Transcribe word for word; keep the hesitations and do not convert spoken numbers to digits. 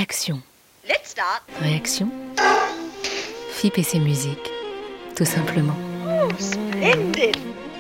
Action. Let's start. Réaction. F I P et ses musiques, tout simplement. Oh, splendid.